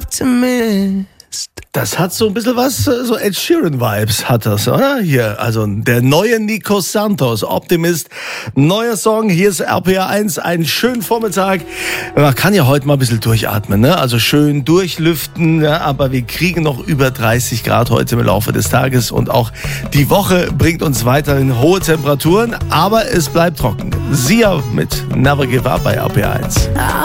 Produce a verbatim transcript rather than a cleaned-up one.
Optimist. Das hat so ein bisschen was, so Ed Sheeran-Vibes hat das, oder? Hier, also der neue Nico Santos, Optimist, neuer Song, hier ist R P R eins, einen schönen Vormittag. Man kann ja heute mal ein bisschen durchatmen, ne? Also schön durchlüften, ja, aber wir kriegen noch über dreißig Grad heute im Laufe des Tages und auch die Woche bringt uns weiterhin hohe Temperaturen, aber es bleibt trocken. Sia mit Never Give Up bei R P R eins.